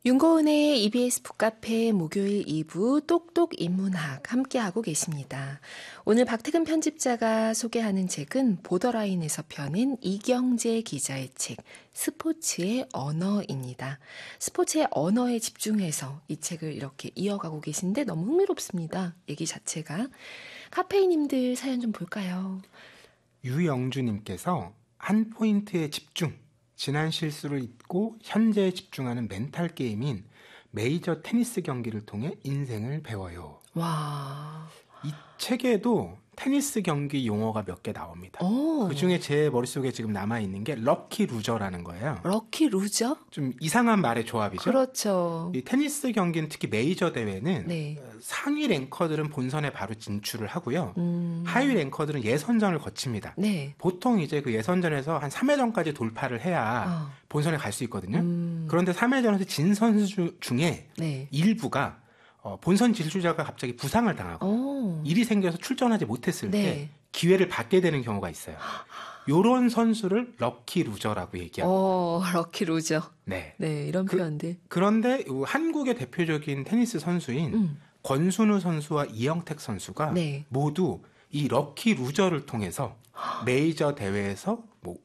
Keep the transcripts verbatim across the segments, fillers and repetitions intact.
윤고은의 이비에스 북카페 목요일 이 부 똑똑 인문학 함께하고 계십니다. 오늘 박태근 편집자가 소개하는 책은 보더라인에서 펴낸 이경재 기자의 책 스포츠의 언어입니다. 스포츠의 언어에 집중해서 이 책을 이렇게 이어가고 계신데 너무 흥미롭습니다. 얘기 자체가. 카페이님들 사연 좀 볼까요? 유영주님께서 한 포인트에 집중, 지난 실수를 잊고 현재에 집중하는 멘탈 게임인 메이저 테니스 경기를 통해 인생을 배워요. 와. 이 책에도 테니스 경기 용어가 몇 개 나옵니다. 오. 그중에 제 머릿속에 지금 남아있는 게 럭키 루저라는 거예요. 럭키 루저? 좀 이상한 말의 조합이죠. 그렇죠. 이 테니스 경기는 특히 메이저 대회는 네. 상위 랭커들은 본선에 바로 진출을 하고요. 음. 하위 랭커들은 예선전을 거칩니다. 네. 보통 이제 그 예선전에서 한 삼 회전까지 돌파를 해야 어. 본선에 갈 수 있거든요. 음. 그런데 삼 회전에서 진 선수 중에 네. 일부가 어, 본선 진출자가 갑자기 부상을 당하고 오. 일이 생겨서 출전하지 못했을 네. 때 기회를 받게 되는 경우가 있어요. 요런 선수를 럭키 루저라고 얘기합니다. 어, 럭키 루저. 네. 네, 이런 그, 표현들. 그런데 한국의 대표적인 테니스 선수인 음. 권순우 선수와 이영택 선수가 네. 모두 이 럭키 루저를 통해서 메이저 대회에서 뭐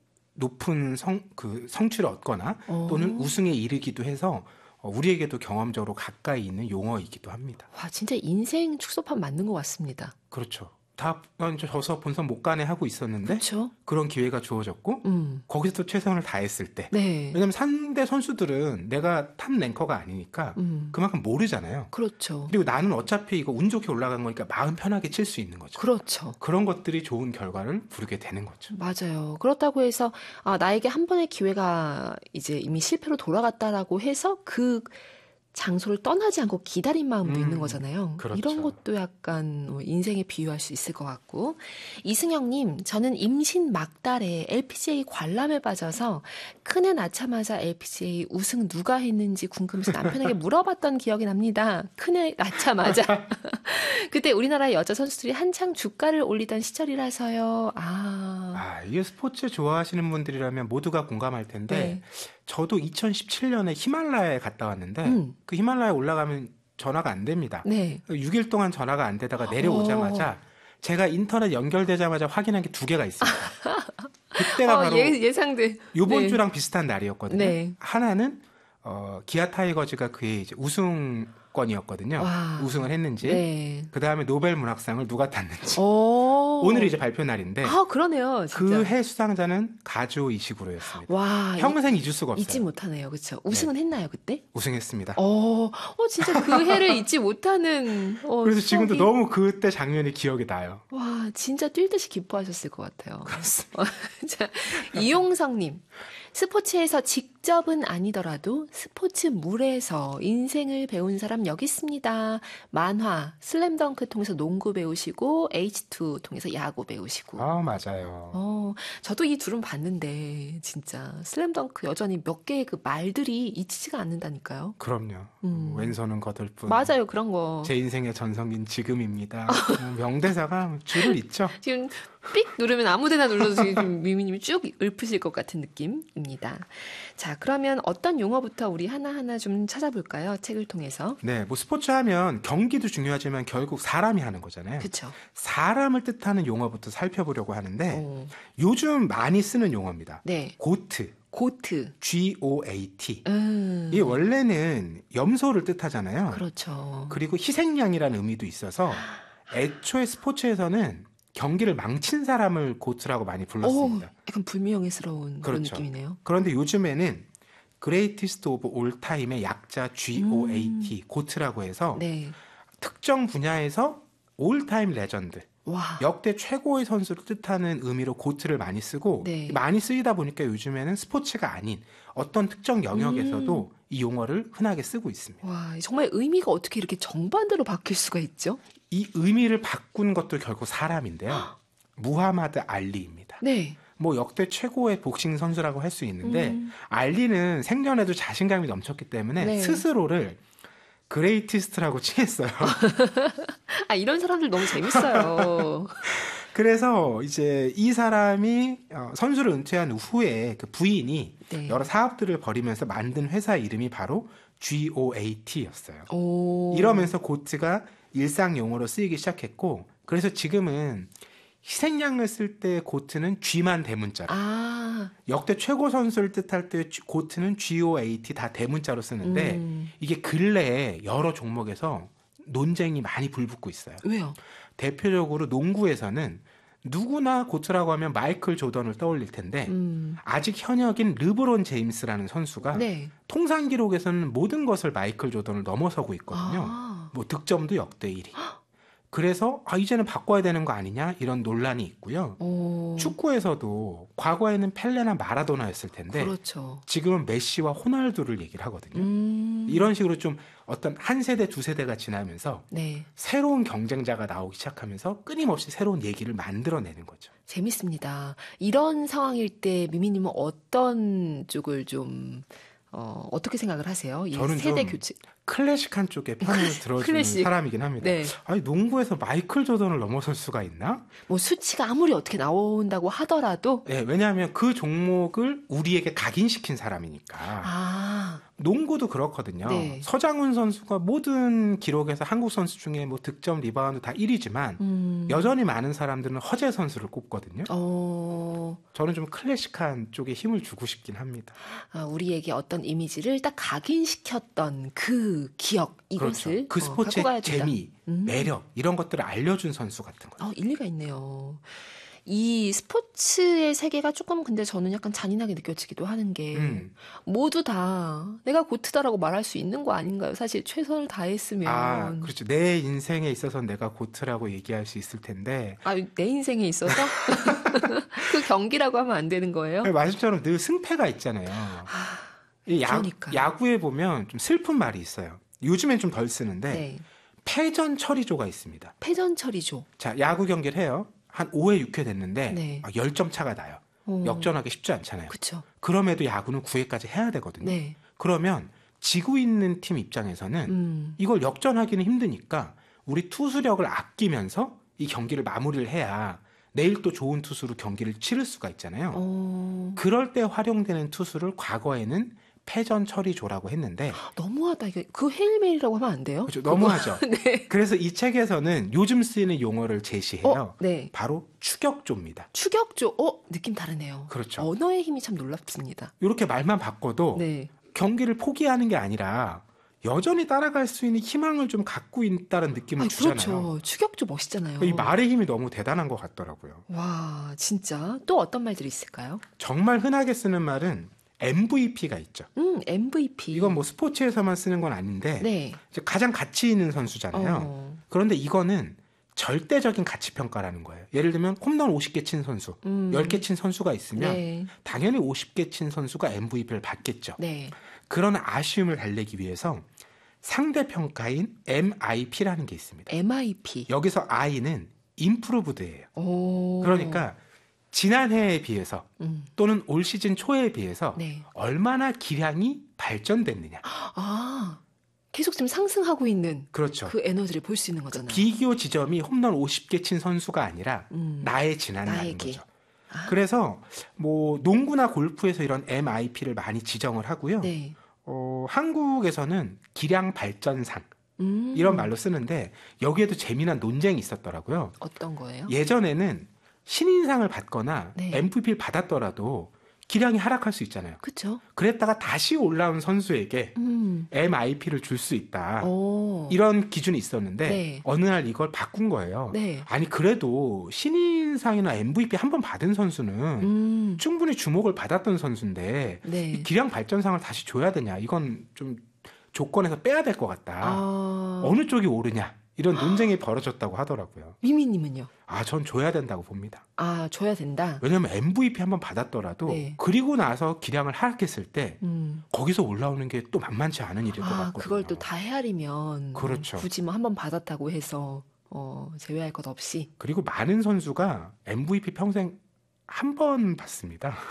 높은 성, 그 성취를 얻거나 오. 또는 우승에 이르기도 해서 우리에게도 경험적으로 가까이 있는 용어이기도 합니다. 와, 진짜 인생 축소판 맞는 것 같습니다. 그렇죠. 다 져서 본선 못 가네 하고 있었는데 그렇죠. 그런 기회가 주어졌고 음. 거기서 또 최선을 다했을 때 네. 왜냐하면 상대 선수들은 내가 탑 랭커가 아니니까 음. 그만큼 모르잖아요. 그렇죠. 그리고 나는 어차피 이거 운 좋게 올라간 거니까 마음 편하게 칠 수 있는 거죠. 그렇죠. 그런 것들이 좋은 결과를 부르게 되는 거죠. 맞아요. 그렇다고 해서 아, 나에게 한 번의 기회가 이제 이미 실패로 돌아갔다라고 해서 그 장소를 떠나지 않고 기다린 마음도 음, 있는 거잖아요. 그렇죠. 이런 것도 약간 인생에 비유할 수 있을 것 같고. 이승영님, 저는 임신 막달에 엘피지에이 관람에 빠져서 큰애 낳자마자 엘피지에이 우승 누가 했는지 궁금해서 남편에게 물어봤던 기억이 납니다. 큰애 낳자마자. 그때 우리나라 여자 선수들이 한창 주가를 올리던 시절이라서요. 아, 아, 이게 스포츠 좋아하시는 분들이라면 모두가 공감할 텐데 네. 저도 이천십칠 년에 히말라야에 갔다 왔는데 음. 그 히말라야 올라가면 전화가 안 됩니다. 네. 육 일 동안 전화가 안 되다가 내려오자마자 제가 인터넷 연결되자마자 확인한 게 두 개가 있습니다. 그때가 어, 바로 예, 예상돼. 요번 네. 주랑 비슷한 날이었거든요. 네. 하나는 어, 기아 타이거즈가 그의 이제 우승권이었거든요. 와. 우승을 했는지. 네. 그 다음에 노벨 문학상을 누가 탔는지. 오. 오늘이 이제 발표 날인데 아, 그러네요. 진짜. 그 해 수상자는 가조 이시구로였습니다. 와, 평생 잊을 수가 없어요. 잊지 못하네요. 그렇죠. 우승은 했나요, 그때? 우승했습니다. 어, 어, 진짜 그 해를 잊지 못하는. 어, 그래서 지금도 추억이- 너무 그때 장면이 기억이 나요. 와, 진짜 뛸 듯이 기뻐하셨을 것 같아요. 그렇습니다. 자, 이용성님. 스포츠에서 직접은 아니더라도 스포츠물에서 인생을 배운 사람 여기 있습니다. 만화, 슬램덩크 통해서 농구 배우시고 에이치 투 통해서 야구 배우시고. 아, 맞아요. 어, 저도 이 둘은 봤는데 진짜 슬램덩크 여전히 몇 개의 그 말들이 잊히지가 않는다니까요. 그럼요. 음. 왼손은 거들뿐. 맞아요, 그런 거. 제 인생의 전성기는 지금입니다. 뭐 명대사가 줄을 잇죠. 지금 삑 누르면 아무데나 눌러도 지금 미미님이 쭉 읊으실 것 같은 느낌입니다. 자, 그러면 어떤 용어부터 우리 하나하나 좀 찾아볼까요? 책을 통해서. 네, 뭐 스포츠 하면 경기도 중요하지만 결국 사람이 하는 거잖아요. 그렇죠. 사람을 뜻하는 용어부터 살펴보려고 하는데 어, 요즘 많이 쓰는 용어입니다. 네, 고트, 고트. G O A T. 음, 이게 원래는 염소를 뜻하잖아요. 그렇죠. 그리고 희생양이라는 의미도 있어서 애초에 스포츠에서는 경기를 망친 사람을 고트라고 많이 오, 불렀습니다. 약간 불미영애스러운 그런 그렇죠. 느낌이네요. 그런데 요즘에는 Greatest of All Time의 약자 G O A T, 고트라고 해서 네, 특정 분야에서 All Time 레전드, 와, 역대 최고의 선수를 뜻하는 의미로 고트를 많이 쓰고 네. 많이 쓰이다 보니까 요즘에는 스포츠가 아닌 어떤 특정 영역에서도 음. 이 용어를 흔하게 쓰고 있습니다. 와, 정말 의미가 어떻게 이렇게 정반대로 바뀔 수가 있죠? 이 의미를 바꾼 것도 결국 사람인데요. 무하마드 알리입니다. 네, 뭐 역대 최고의 복싱 선수라고 할 수 있는데 음. 알리는 생전에도 자신감이 넘쳤기 때문에 네. 스스로를 그레이티스트라고 칭했어요. 아, 이런 사람들 너무 재밌어요. 그래서 이제 이 사람이 어, 선수를 은퇴한 후에 그 부인이 네. 여러 사업들을 벌이면서 만든 회사 이름이 바로 고에이티였어요. 오. 이러면서 고트가 일상 용어로 쓰이기 시작했고, 그래서 지금은 희생양을 쓸 때 고트는 G만 대문자로, 아. 역대 최고 선수를 뜻할 때 고트는 고에이티 다 대문자로 쓰는데 음. 이게 근래에 여러 종목에서 논쟁이 많이 불붙고 있어요. 왜요? 대표적으로 농구에서는 누구나 고트라고 하면 마이클 조던을 떠올릴 텐데 음. 아직 현역인 르브론 제임스라는 선수가 네. 통산 기록에서는 모든 것을 마이클 조던을 넘어서고 있거든요. 아. 뭐 득점도 역대 일 위. 그래서 아, 이제는 바꿔야 되는 거 아니냐 이런 논란이 있고요. 오. 축구에서도 과거에는 펠레나 마라도나였을 텐데 그렇죠. 지금은 메시와 호날두를 얘기를 하거든요. 음. 이런 식으로 좀 어떤 한 세대 두 세대가 지나면서 네. 새로운 경쟁자가 나오기 시작하면서 끊임없이 새로운 얘기를 만들어내는 거죠. 재밌습니다. 이런 상황일 때 미미님은 어떤 쪽을 좀 어, 어떻게 생각을 하세요? 이 저는 세대 좀 교체. 클래식한 쪽에 편을 들어주는 클래식. 사람이긴 합니다. 네. 아니 농구에서 마이클 조던을 넘어설 수가 있나? 뭐 수치가 아무리 어떻게 나온다고 하더라도 네, 왜냐하면 그 종목을 우리에게 각인시킨 사람이니까. 아. 농구도 그렇거든요. 네. 서장훈 선수가 모든 기록에서 한국 선수 중에 뭐 득점, 리바운드 다 일 위지만 음. 여전히 많은 사람들은 허재 선수를 꼽거든요. 어. 저는 좀 클래식한 쪽에 힘을 주고 싶긴 합니다. 아, 우리에게 어떤 이미지를 딱 각인시켰던 그 기억 이것을 그렇죠. 그 어, 스포츠의 갖고 가야 된다. 재미, 음. 매력 이런 것들을 알려준 선수 같은 거죠. 어, 일리가 있네요. 이 스포츠의 세계가 조금 근데 저는 약간 잔인하게 느껴지기도 하는 게 음. 모두 다 내가 고트다라고 말할 수 있는 거 아닌가요? 사실 최선을 다했으면. 아, 그렇죠. 내 인생에 있어서 내가 고트라고 얘기할 수 있을 텐데. 아, 내 인생에 있어서 그 경기라고 하면 안 되는 거예요? 말씀처럼 늘 승패가 있잖아요. 아, 이 야, 그러니까요. 야구에 보면 좀 슬픈 말이 있어요. 요즘엔 좀 덜 쓰는데 네. 패전 처리조가 있습니다. 패전 처리죠. 자, 야구 경기를 해요. 한 오 회, 육 회 됐는데 네. 십 점 차가 나요. 어. 역전하기 쉽지 않잖아요. 그렇죠. 그럼에도 야구는 구 회까지 해야 되거든요. 네. 그러면 지고 있는 팀 입장에서는 음. 이걸 역전하기는 힘드니까 우리 투수력을 아끼면서 이 경기를 마무리를 해야 내일 또 좋은 투수로 경기를 치를 수가 있잖아요. 어. 그럴 때 활용되는 투수를 과거에는 패전 처리조라고 했는데 너무하다. 이게 그 헤일메리라고 하면 안 돼요? 그렇죠. 너무하죠. 네. 그래서 이 책에서는 요즘 쓰이는 용어를 제시해요. 어, 네. 바로 추격조입니다. 추격조. 어, 느낌 다르네요. 그렇죠. 언어의 힘이 참 놀랍습니다. 이렇게 말만 바꿔도 네. 경기를 포기하는 게 아니라 여전히 따라갈 수 있는 희망을 좀 갖고 있다는 느낌을 아, 주잖아요. 그렇죠. 추격조 멋있잖아요. 이 말의 힘이 너무 대단한 것 같더라고요. 와, 진짜. 또 어떤 말들이 있을까요? 정말 흔하게 쓰는 말은 엠브이피가 있죠. 음, 엠브이피. 이건 뭐 스포츠에서만 쓰는 건 아닌데 네. 이제 가장 가치 있는 선수잖아요. 어. 그런데 이거는 절대적인 가치 평가라는 거예요. 예를 들면 홈런 오십 개 친 선수, 음. 열 개 친 선수가 있으면 네. 당연히 오십 개 친 선수가 엠브이피를 받겠죠. 네. 그런 아쉬움을 달래기 위해서 상대 평가인 엠아이피라는 게 있습니다. 엠아이피. 여기서 I는 improved예요. 오. 그러니까 지난해에 비해서 음. 또는 올 시즌 초에 비해서 네. 얼마나 기량이 발전됐느냐. 아, 계속 지금 상승하고 있는 그렇죠. 그 에너지를 볼 수 있는 거잖아요. 비교 지점이 홈런 오십 개 친 선수가 아니라 음. 나의 지난해인 나에게. 거죠. 아. 그래서 뭐 농구나 골프에서 이런 엠아이피를 많이 지정을 하고요. 네. 어, 한국에서는 기량 발전상 음. 이런 말로 쓰는데 여기에도 재미난 논쟁이 있었더라고요. 어떤 거예요? 예전에는 신인상을 받거나 네. 엠브이피를 받았더라도 기량이 하락할 수 있잖아요. 그렇죠. 그랬다가 다시 올라온 선수에게 음. 엠아이피를 줄 수 있다. 오. 이런 기준이 있었는데 네. 어느 날 이걸 바꾼 거예요. 네. 아니 그래도 신인상이나 엠브이피 한 번 받은 선수는 음. 충분히 주목을 받았던 선수인데 네. 이 기량 발전상을 다시 줘야 되냐? 이건 좀 조건에서 빼야 될 것 같다. 아. 어느 쪽이 옳으냐? 이런 논쟁이 벌어졌다고 하더라고요. 미미님은요? 아, 전 줘야 된다고 봅니다. 아, 줘야 된다. 왜냐하면 엠브이피 한 번 받았더라도 네. 그리고 나서 기량을 하락했을 때 음. 거기서 올라오는 게 또 만만치 않은 일일 것 아, 같거든요. 그걸 또 다 헤아리면 그렇죠. 굳이 뭐 한 번 받았다고 해서 어, 제외할 것 없이 그리고 많은 선수가 엠브이피 평생 한 번 받습니다.